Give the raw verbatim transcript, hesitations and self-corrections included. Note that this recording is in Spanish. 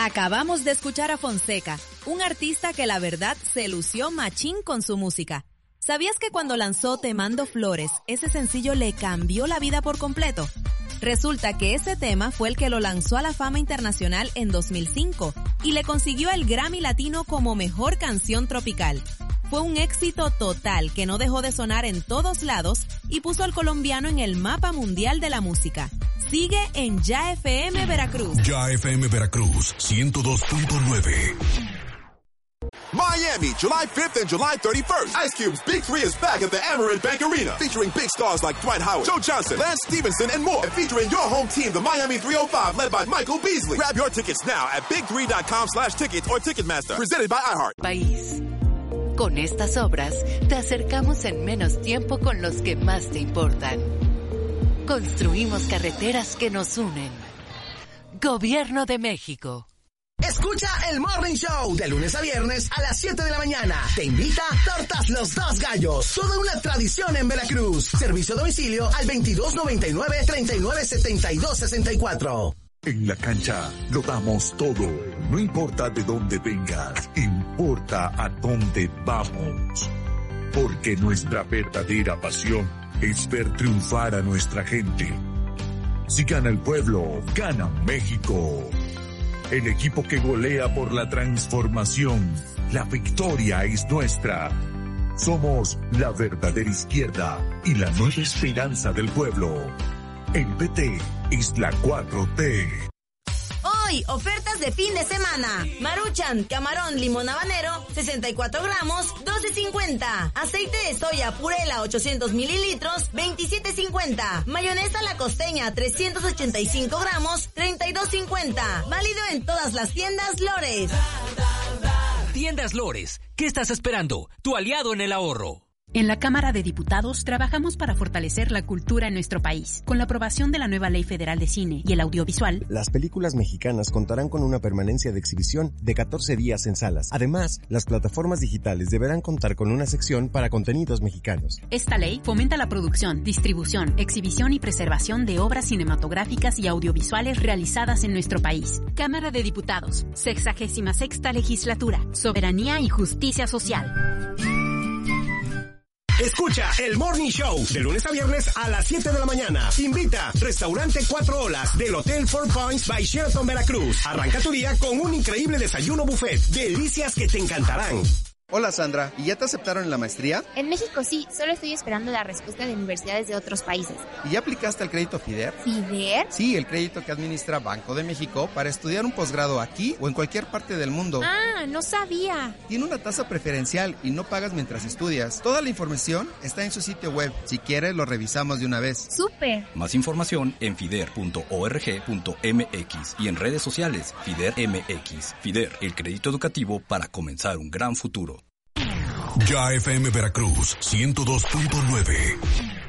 Acabamos de escuchar a Fonseca, un artista que la verdad se lució machín con su música. ¿Sabías que cuando lanzó Te Mando Flores, ese sencillo le cambió la vida por completo? Resulta que ese tema fue el que lo lanzó a la fama internacional en dos mil cinco y le consiguió el Grammy Latino como Mejor Canción Tropical. Fue un éxito total que no dejó de sonar en todos lados y puso al colombiano en el mapa mundial de la música. Sigue en Ya F M Veracruz. Ya F M Veracruz, ciento dos punto nueve. Miami, July fifth and July thirty-first. Ice Cube's Big Three is back at the Amerant Bank Arena, featuring big stars like Dwight Howard, Joe Johnson, Lance Stevenson, and more. And featuring your home team, the Miami three oh five, led by Michael Beasley. Grab your tickets now at big three dot com slash tickets or Ticketmaster. Presented by iHeart. País. Con estas obras, te acercamos en menos tiempo con los que más te importan. Construimos carreteras que nos unen. Gobierno de México. Escucha el Morning Show de lunes a viernes a las siete de la mañana. Te invita Tortas Los Dos Gallos. Toda una tradición en Veracruz. Servicio a domicilio al veintidós noventa y nueve, treinta y nueve setenta y dos sesenta y cuatro. En la cancha lo damos todo. No importa de dónde vengas, importa a dónde vamos. Porque nuestra verdadera pasión es ver triunfar a nuestra gente. Si gana el pueblo, gana México. El equipo que golea por la transformación. La victoria es nuestra. Somos la verdadera izquierda y la nueva esperanza del pueblo. El P T es la cuatro T. Hoy, ofertas de fin de semana. Maruchan, camarón limón habanero, sesenta y cuatro gramos, doce cincuenta. Aceite de soya Purela, ochocientos mililitros, veintisiete cincuenta. Mayonesa La Costeña, trescientos ochenta y cinco gramos, treinta y dos cincuenta. Válido en todas las tiendas Lores. Tiendas Lores, ¿qué estás esperando? Tu aliado en el ahorro. En la Cámara de Diputados trabajamos para fortalecer la cultura en nuestro país. Con la aprobación de la nueva Ley Federal de Cine y el Audiovisual, las películas mexicanas contarán con una permanencia de exhibición de catorce días en salas. Además, las plataformas digitales deberán contar con una sección para contenidos mexicanos. Esta ley fomenta la producción, distribución, exhibición y preservación de obras cinematográficas y audiovisuales realizadas en nuestro país. Cámara de Diputados, sexagésima sexta Legislatura, Soberanía y Justicia Social. Escucha el Morning Show de lunes a viernes a las siete de la mañana. Invita Restaurante Cuatro Olas del Hotel Four Points by Sheraton Veracruz. Arranca tu día con un increíble desayuno buffet. Delicias que te encantarán. Hola Sandra, ¿y ya te aceptaron en la maestría? En México sí, solo estoy esperando la respuesta de universidades de otros países. ¿Y ya aplicaste al crédito FIDER? ¿FIDER? Sí, el crédito que administra Banco de México para estudiar un posgrado aquí o en cualquier parte del mundo. Ah, no sabía. Tiene una tasa preferencial y no pagas mientras estudias. Toda la información está en su sitio web. Si quieres, lo revisamos de una vez. ¡Súper! Más información en fider punto org punto m x y en redes sociales FIDER M X. FIDER, el crédito educativo para comenzar un gran futuro. Ya F M Veracruz, ciento dos punto nueve.